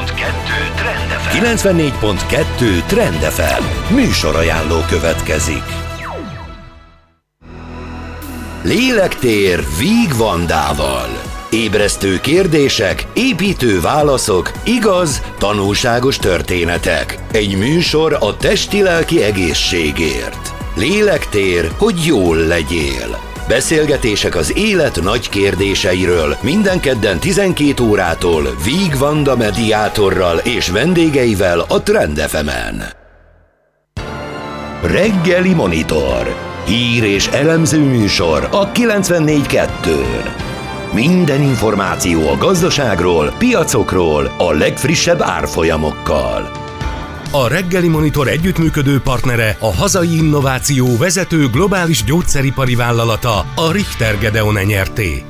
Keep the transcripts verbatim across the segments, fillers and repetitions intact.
pont kettő Trend ef em. kilencvennégy pont kettő Trend ef em. Műsorajánló következik. Lélektér Víg Vandával. Ébresztő kérdések, építő válaszok, igaz, tanulságos történetek. Egy műsor a testi-lelki egészségért. Lélektér, hogy jól legyél. Beszélgetések az élet nagy kérdéseiről minden kedden tizenkét órától Víg Vanda mediátorral és vendégeivel a Trend ef emen. Reggeli Monitor. Hír és elemző műsor a kilencvennégy kettőn. Minden információ a gazdaságról, piacokról, a legfrissebb árfolyamokkal. A Reggeli Monitor együttműködő partnere a hazai innováció vezető globális gyógyszeripari vállalata, a Richter Gedeon Nyrt.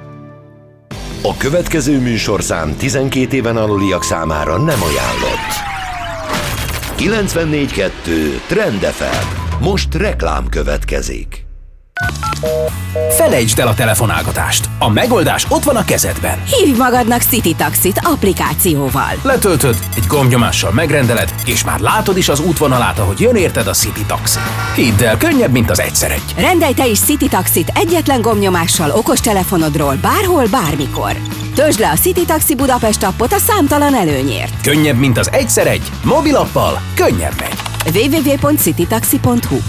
A következő műsorszám tizenkét éven aluliak számára nem ajánlott. kilencvennégy kettő Trend ef em. Most reklám következik. Felejtsd el a telefonálgatást. A megoldás ott van a kezedben. Hívj magadnak City Taxit applikációval. Letöltöd, egy gombnyomással megrendeled, és már látod is az útvonalát, ahogy jön érted a City Taxi. Hidd el, könnyebb, mint az egyszer egy. Rendelj te is City Taxit egyetlen gombnyomással okostelefonodról bárhol, bármikor. Töltsd le a City Taxi Budapest appot a számtalan előnyért. Könnyebb, mint az egyszer egy. Mobilappal könnyebb megy. double-u double-u double-u pont citytaxi pont hu.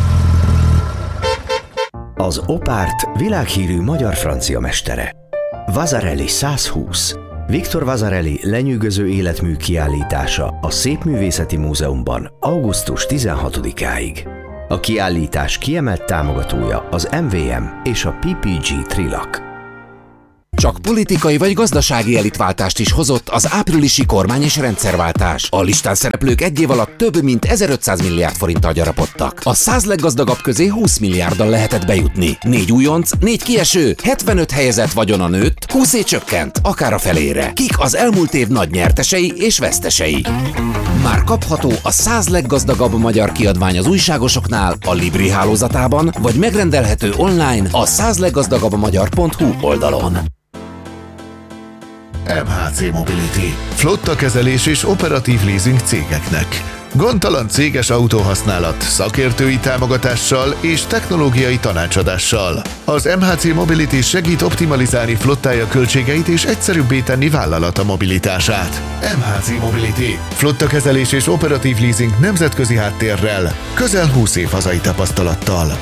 Az Opárt világhírű magyar-francia mestere. Vasarely százhúsz. Viktor Vasarely lenyűgöző életmű kiállítása a Szépművészeti Múzeumban augusztus tizenhatodikáig. A kiállítás kiemelt támogatója az em vé em és a pé pé gé Trilak. Csak politikai vagy gazdasági elitváltást is hozott az áprilisi kormány- és rendszerváltás. A listán szereplők egy év alatt több mint ezerötszáz milliárd forinttal gyarapodtak. A száz leggazdagabb közé húsz milliárddal lehetett bejutni. Négy újonc, négy kieső, hetvenöt helyezett vagyona nőtt, húszé csökkent, akár a felére. Kik az elmúlt év nagy nyertesei és vesztesei? Már kapható a száz leggazdagabb magyar kiadvány az újságosoknál, a Libri hálózatában, vagy megrendelhető online a száz leggazdagabb magyar pont hu oldalon. em há cé Mobility. Flotta kezelés és operatív leasing cégeknek. Gondtalan céges autóhasználat, szakértői támogatással és technológiai tanácsadással. Az em há cé Mobility segít optimalizálni flottája költségeit és egyszerűbbé tenni vállalata mobilitását. em há cé Mobility. Flotta kezelés és operatív leasing nemzetközi háttérrel, közel húsz év hazai tapasztalattal.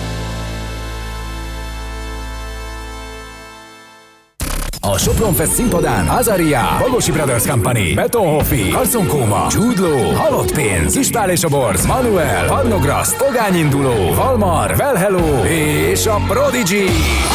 A Sopron Fest színpadán Azaria, Bagosi Brothers Company, Betonhoffi, Carson Koma, Jude Law, Halott Pénz, Ispál és a Borz, Manuel, Parnograszt, Pogányinduló, Valmar, Well Hello és a Prodigy.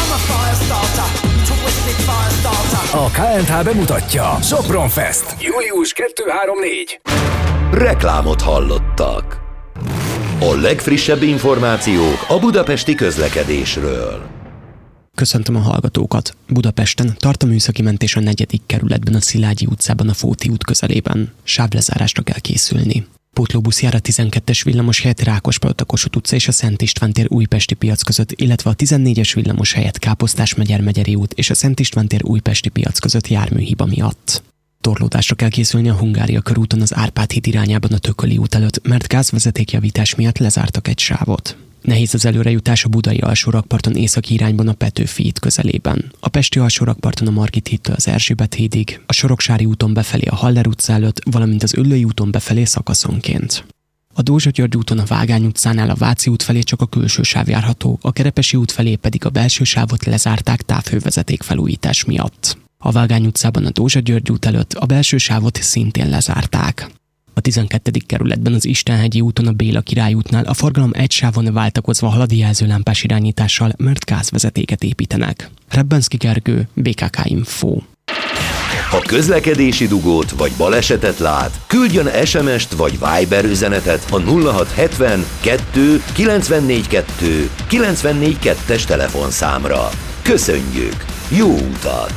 A ká en há bemutatja Sopron Fest. július kettő-három-négy. Reklámot hallottak. A legfrissebb információk a budapesti közlekedésről. Köszöntöm a hallgatókat! Budapesten tart a műszaki mentés a negyedik kerületben, a Szilágyi utcában, a Fóti út közelében. Sávlezárásra kell készülni. Pótlóbusz jár a tizenkettes villamos helyett Rákospalota, Kossuth utca és a Szent István tér Újpesti piac között, illetve a tizennégyes villamos helyett Káposztás-Megyeri út és a Szent István tér Újpesti piac között járműhiba miatt. Torlódásra kell készülni a Hungária körúton az Árpád híd irányában a Tököli út előtt, mert gázvezetékjavítás miatt lezártak egy sávot. Nehéz az előrejutás a budai alsórakparton északi irányban a Petőfi híd közelében. A pesti alsórakparton a Margit hídtől az Erzsébet hídig, a Soroksári úton befelé a Haller utca előtt, valamint az Üllői úton befelé szakaszonként. A Dózsa György úton a Vágány utcánál a Váci út felé csak a külső sáv járható, a Kerepesi út felé pedig a belső sávot lezárták távhővezeték felújítás miatt. A Vágány utcában a Dózsa György út előtt a belső sávot szintén lezárták. A tizenkettedik kerületben az Istenhegyi úton a Béla Király útnál a forgalom egy sávon váltakozva halad jelzőlámpás irányítással, mert gázvezetéket építenek. Rebbenszki Gergő, bé ká ká Info. Ha közlekedési dugót vagy balesetet lát, küldjön es em est vagy Viber üzenetet a nulla hat hetven kettő kilencvennégy kettő kilencvennégy kettes telefonszámra. Köszönjük! Jó utat!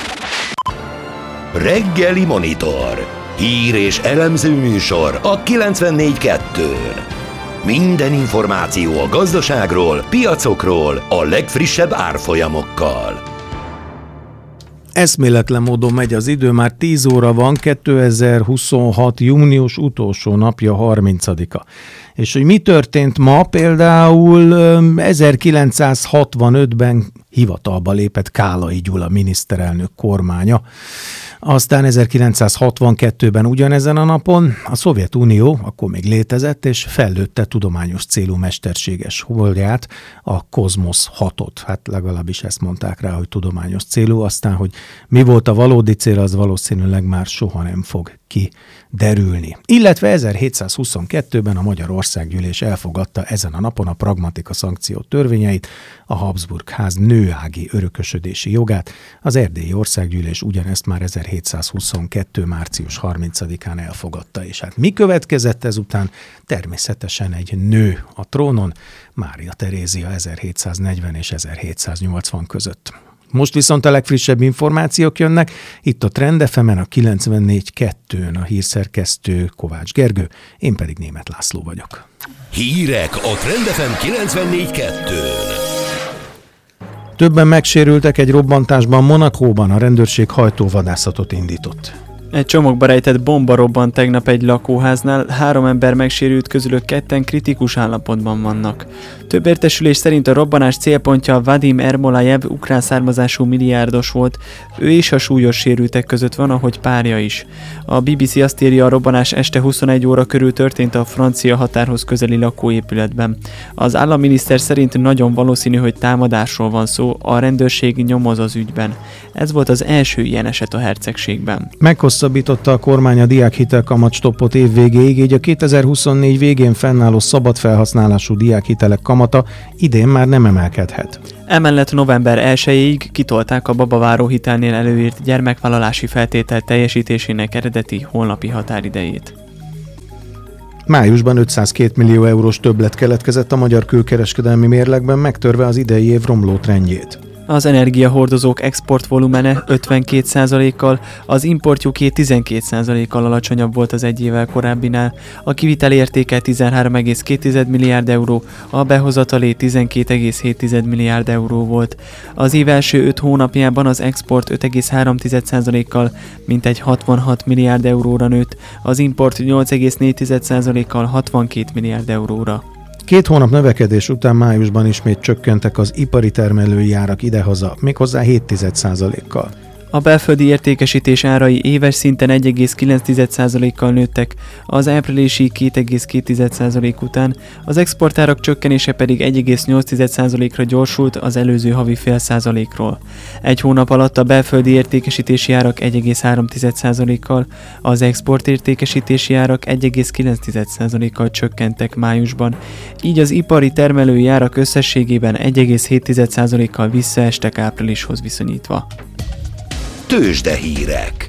Reggeli Monitor. Hír és elemző műsor a kilencvennégy kettőn. Minden információ a gazdaságról, piacokról, a legfrissebb árfolyamokkal. Eszméletlen módon megy az idő, már tíz óra van, kétezer-huszonhat. június utolsó napja, harmincadika. És hogy mi történt ma, például ezerkilencszázhatvanötben hivatalba lépett Kálai Gyula miniszterelnök kormánya. Aztán ezerkilencszázhatvankettőben ugyanezen a napon a Szovjetunió, akkor még létezett, és fellőtte tudományos célú mesterséges holdját, a Kozmosz hatot. Hát legalábbis ezt mondták rá, hogy tudományos célú, aztán, hogy mi volt a valódi cél, az valószínűleg már soha nem fog kiderülni. Illetve ezerhétszázhuszonkettőben a Magyar Országgyűlés elfogadta ezen a napon a pragmatika szankció törvényeit, a Habsburg ház nőági örökösödési jogát. Az Erdélyi Országgyűlés ugyanezt már ezerhétszázhuszonkettő. március harmincadikán elfogadta, és hát mi következett ezután? Természetesen egy nő a trónon, Mária Terézia ezerhétszáznegyven és ezerhétszáznyolcvan között. Most viszont a legfrissebb információk jönnek, itt a Trend ef emen a kilencvennégy kettőn a hírszerkesztő Kovács Gergő, én pedig Németh László vagyok. Hírek a Trend ef em kilencvennégy kettőn. Többen megsérültek egy robbantásban Monacóban, a rendőrség hajtóvadászatot indított. Egy csomagba rejtett bomba robbant tegnap egy lakóháznál, három ember megsérült, közülük ketten kritikus állapotban vannak. Több értesülés szerint a robbanás célpontja Vadim Ermolajev, ukrán származású milliárdos volt, ő is a súlyos sérültek között van, ahogy párja is. A bé bé cé azt írja, a robbanás este huszonegy óra körül történt a francia határhoz közeli lakóépületben. Az államminiszter szerint nagyon valószínű, hogy támadásról van szó, a rendőrség nyomoz az ügyben. Ez volt az első ilyen eset a hercegségben. Meghosszabbította a kormány a diákhitel kamatstoppot év végéig, így a kétezer-huszonnégy végén fennálló szabad felhasználású diákhitelek kamata idén már nem emelkedhet. Emellett november elsejéig kitolták a babaváró hitelnél előírt gyermekvállalási feltétel teljesítésének eredeti honlapi határidejét. Májusban ötszázkettő millió eurós többlet keletkezett a magyar külkereskedelmi mérlegben, megtörve az idei év romló trendjét. Az energiahordozók exportvolumene ötvenkét százalékkal, az importjuké tizenkét százalékkal alacsonyabb volt az egy évvel korábbinál, a kivitel értéke tizenhárom egész két milliárd euró, a behozatalé tizenkét egész hét milliárd euró volt. Az év első öt hónapjában az export öt egész három százalékkal, mintegy hatvanhat milliárd euróra nőtt, az import nyolc egész négy százalékkal hatvankét milliárd euróra. Két hónap növekedés után májusban ismét csökkentek az ipari termelői árak idehaza, méghozzá hét százalékkal. A belföldi értékesítés árai éves szinten egy egész kilenc százalékkal nőttek, az áprilisi két egész két százalék után, az exportárak csökkenése pedig egy egész nyolc százalékra gyorsult az előző havi fél százalékról. Egy hónap alatt a belföldi értékesítési árak egy egész három százalékkal, az export értékesítési árak egy egész kilenc százalékkal csökkentek májusban, így az ipari termelői árak összességében egy egész hét százalékkal visszaestek áprilishoz viszonyítva. Tőzsdehírek.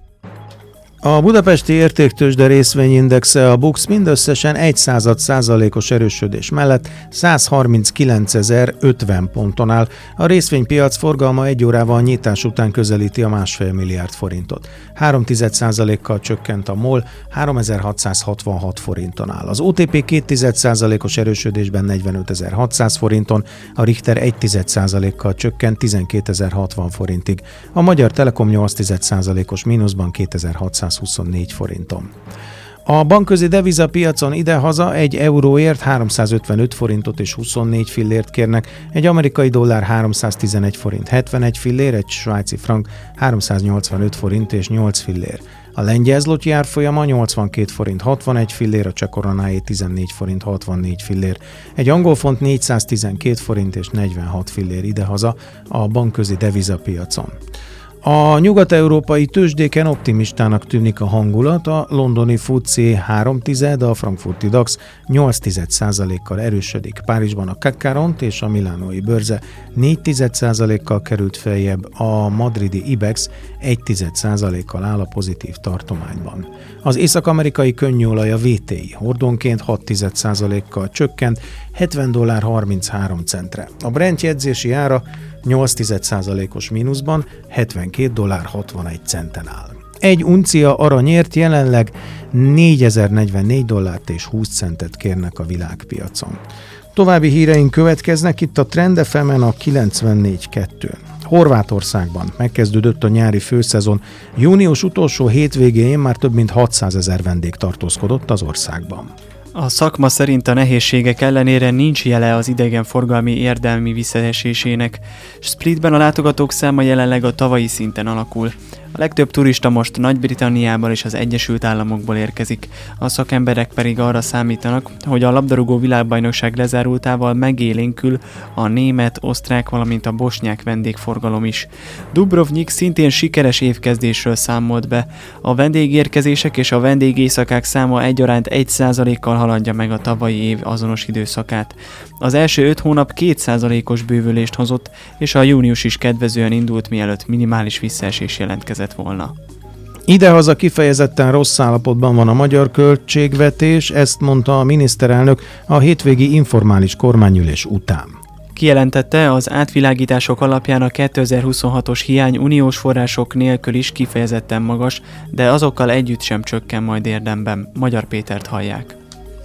A budapesti értéktőzsde részvényindexe, a BUX mindösszesen egy század százalékos erősödés mellett százharminckilencezer-ötven ponton áll. A részvénypiac forgalma egy órával nyitás után közelíti a másfél milliárd forintot. három tized százalékkal csökkent a MOL, háromezer-hatszázhatvanhat forinton áll. Az o té pé két tized százalékos erősödésben negyvenötezer-hatszáz forinton, a Richter egy tized százalékkal csökkent tizenkétezer-hatvan forintig. A Magyar Telekom nyolc tized százalékos mínuszban kétezer-hatszázhuszonnégy forinton. A bankközi devizapiacon idehaza egy euróért háromszázötvenöt forintot és huszonnégy fillért kérnek, egy amerikai dollár háromszáztizenegy forint hetvenegy fillér, egy svájci frank háromszáznyolcvanöt forint és nyolc fillér. A lengyel zloty árfolyama nyolcvankét forint hatvanegy fillér, a cseh koronáé tizennégy forint hatvannégy fillér. Egy angol font négyszáztizenkét forint és negyvenhat fillér idehaza a bankközi devizapiacon. A nyugat-európai tőzsdéken optimistának tűnik a hangulat, a londoni ef té es e három tized, a frankfurti DAX nyolc tized százalékkal erősödik. Párizsban a cé á cé és a milánói bőrze négy tized százalékkal került feljebb, a madridi ibex egy tized százalékkal áll a pozitív tartományban. Az észak-amerikai könnyűolaj, a vé té i hordónként hat tized százalékkal csökkent, hetven dollár harminchárom centre. A Brent jegyzési ára nyolc tized százalékos mínuszban hetvenkét dollár hatvanegy centen áll. Egy uncia aranyért jelenleg négyezer-negyvennégy dollárt és húsz centet kérnek a világpiacon. További híreink következnek itt a Trend ef emen a kilencvennégy kettőn. Horvátországban megkezdődött a nyári főszezon. Június utolsó hétvégén már több mint hatszázezer vendég tartózkodott az országban. A szakma szerint a nehézségek ellenére nincs jele az idegenforgalmi érdemi visszaesésének. Splitben a látogatók száma jelenleg a tavalyi szinten alakul. A legtöbb turista most Nagy-Britanniából és az Egyesült Államokból érkezik. A szakemberek pedig arra számítanak, hogy a labdarúgó világbajnokság lezárultával megélénkül a német, osztrák, valamint a bosnyák vendégforgalom is. Dubrovnik szintén sikeres évkezdésről számolt be. A vendégérkezések és a vendégéjszakák száma egyaránt egy százalékkal haladja meg a tavalyi év azonos időszakát. Az első öt hónap két százalékos bővülést hozott, és a június is kedvezően indult, mielőtt minimális visszaesés jelentkezett volna. Idehaza kifejezetten rossz állapotban van a magyar költségvetés, ezt mondta a miniszterelnök a hétvégi informális kormányülés után. Kijelentette, az átvilágítások alapján a kétezer-huszonhatos hiány uniós források nélkül is kifejezetten magas, de azokkal együtt sem csökken majd érdemben. Magyar Pétert hallják.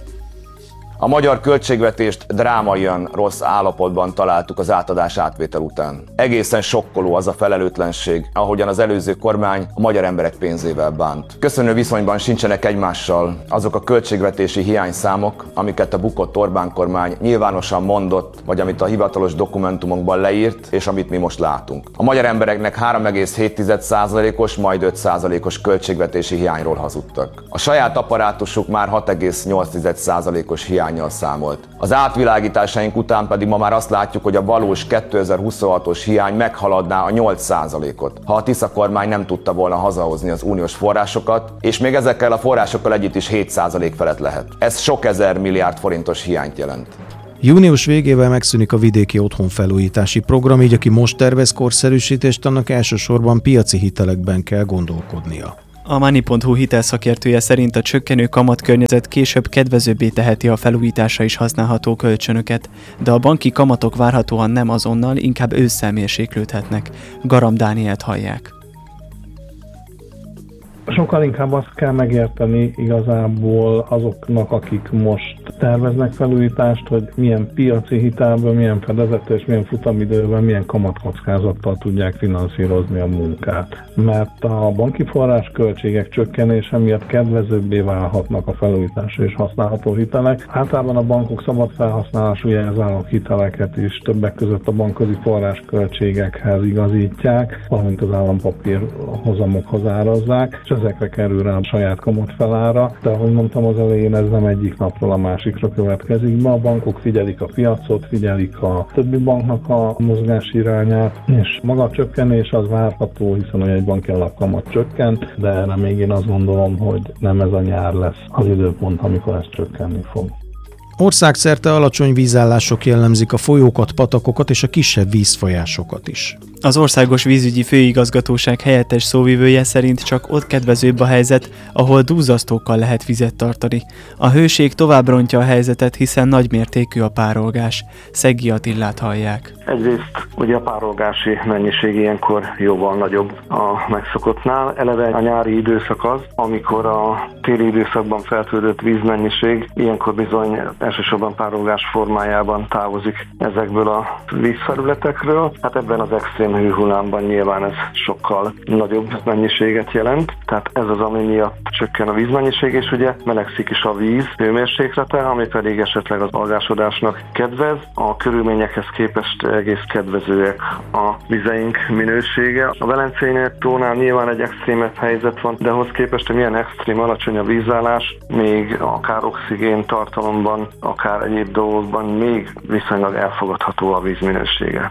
A magyar költségvetést drámaian rossz állapotban találtuk az átadás átvétel után. Egészen sokkoló az a felelőtlenség, ahogyan az előző kormány a magyar emberek pénzével bánt. Köszönő viszonyban sincsenek egymással azok a költségvetési hiányszámok, amiket a bukott Orbán kormány nyilvánosan mondott, vagy amit a hivatalos dokumentumokban leírt, és amit mi most látunk. A magyar embereknek három egész hét százalékos, majd öt százalékos költségvetési hiányról hazudtak. A saját apparátusuk már hat egész nyolc százalékos hiány számolt. Az átvilágításaink után pedig ma már azt látjuk, hogy a valós kétezer-huszonhatos hiány meghaladná a nyolc százalékot, ha a Tisza kormány nem tudta volna hazahozni az uniós forrásokat, és még ezekkel a forrásokkal együtt is hét százalék felett lehet. Ez sok ezer milliárd forintos hiányt jelent. Június végével megszűnik a vidéki otthonfelújítási program, így aki most tervez korszerűsítést, annak elsősorban piaci hitelekben kell gondolkodnia. A Money pont hu hitelszakértője szerint a csökkenő kamatkörnyezet később kedvezőbbé teheti a felújításra is használható kölcsönöket, de a banki kamatok várhatóan nem azonnal, inkább ősszel mérséklődhetnek. Garam Dánielt hallják. Sokkal inkább azt kell megérteni igazából azoknak, akik most terveznek felújítást, hogy milyen piaci hitelből, milyen fedezettel és milyen futamidőben, milyen kamatkockázattal tudják finanszírozni a munkát. Mert a banki forrásköltségek csökkenése miatt kedvezőbbé válhatnak a felújításra és használható hitelek. Általában a bankok szabad felhasználású jelzálog hiteleket is többek között a bankközi forrásköltségekhez igazítják, valamint az állampapír hozamokhoz árazzák, és ezekre kerül rá a saját kamatfelára, de ahogy mondtam az elején, ez nem egyik napról a másikra következik be. A bankok figyelik a piacot, figyelik a többi banknak a mozgás irányát, és maga a csökkenés az várható, hiszen a jegybanki alapkamat csökkent, de erre még én azt gondolom, hogy nem ez a nyár lesz az időpont, amikor ez csökkenni fog. Országszerte alacsony vízállások jellemzik a folyókat, patakokat és a kisebb vízfolyásokat is. Az Országos Vízügyi Főigazgatóság helyettes szóvivője szerint csak ott kedvezőbb a helyzet, ahol duzzasztókkal lehet vizet tartani. A hőség tovább rontja a helyzetet, hiszen nagymértékű a párolgás. Szeggi Attillát hallják. Egyrészt ugye a párolgási mennyiség ilyenkor jóval nagyobb a megszokottnál. Eleve a nyári időszak az, amikor a téli időszakban feltöltött vízmennyiség ilyenkor bizony elsősorban párolgás formájában távozik ezekből a vízfelületekről. Hát ebben az extrém hőhullámban nyilván ez sokkal nagyobb mennyiséget jelent. Tehát ez az, ami miatt csökken a vízmennyiség, és ugye melegszik is a víz hőmérséklete, ami pedig esetleg az algásodásnak kedvez. A körülményekhez képest egész kedvezőek a vizeink minősége. A Velencei tónál nyilván egy extrémebb helyzet van, de ahhoz képest, hogy milyen extrém alacsony a vízállás, még akár oxigén tartalomban, akár egyéb dolgokban még viszonylag elfogadható a víz minősége.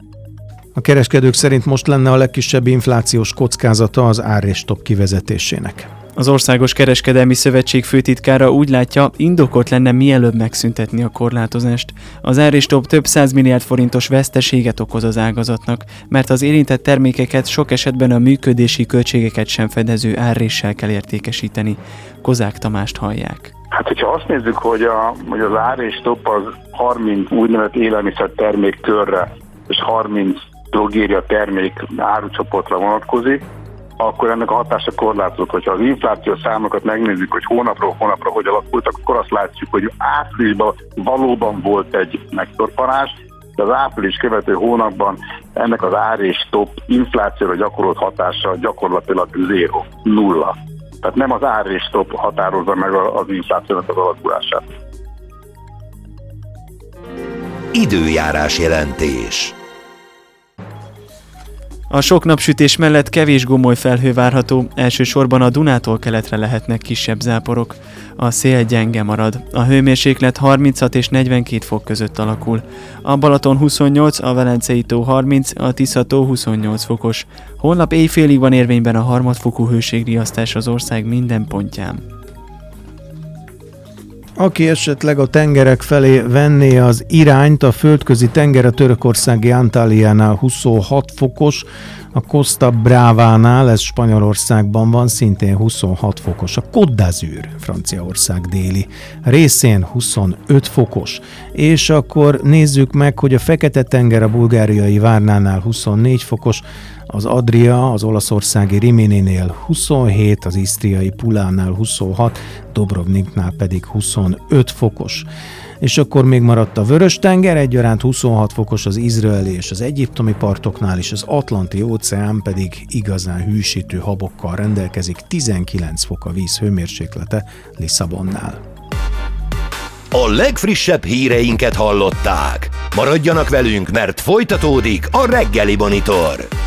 A kereskedők szerint most lenne a legkisebb inflációs kockázata az árrésstop kivezetésének. Az Országos Kereskedelmi Szövetség főtitkára úgy látja, indokolt lenne mielőbb megszüntetni a korlátozást. Az árrésstop több száz milliárd forintos veszteséget okoz az ágazatnak, mert az érintett termékeket sok esetben a működési költségeket sem fedező árréssel kell értékesíteni. Kozák Tamást hallják. Hát, hogyha azt nézzük, hogy, a, hogy az árrésstop az harminc úgynevezett élelmiszer termék körre és harminc drogéria termék árucsoportra vonatkozik, akkor ennek a hatása korlátozott. Hogyha az inflációs számokat megnézzük, hogy hónapról hónapra hogy alakultak, akkor azt látjuk, hogy áprilisban valóban volt egy megtorpanás, de az április követő hónapban ennek az ár és top inflációra gyakorolt hatása gyakorlatilag zéro, nulla. Tehát nem az ár és top határozza meg az inflációnak az alakulását. Időjárás jelentés. A sok napsütés mellett kevés gomoly felhő várható, elsősorban a Dunától keletre lehetnek kisebb záporok. A szél gyenge marad. A hőmérséklet harminchat és negyvenkét fok között alakul. A Balaton huszonnyolc, a Velencei tó harminc, a Tisza tó huszonnyolc fokos. Holnap éjfélig van érvényben a harmadfokú hőségriasztás az ország minden pontján. Aki esetleg a tengerek felé venné az irányt, a földközi tenger a törökországi Antáliánál huszonhat fokos, a Costa Bravánál, ez Spanyolországban van, szintén huszonhat fokos. A Côte d'Azur, Franciaország déli részén huszonöt fokos. És akkor nézzük meg, hogy a Fekete-tenger a bulgáriai Várnánál huszonnégy fokos, az Adria az olaszországi Rimininél huszonhét, az isztriai Pulánál huszonhat, Dobrovniknál pedig huszonöt fokos. És akkor még maradt a Vörös-tenger, egyaránt huszonhat fokos az izraeli és az egyiptomi partoknál, és az Atlanti óceán pedig igazán hűsítő habokkal rendelkezik, tizenkilenc fok a víz hőmérséklete Lisszabonnál. A legfrissebb híreinket hallották. Maradjanak velünk, mert folytatódik a Reggeli Monitor.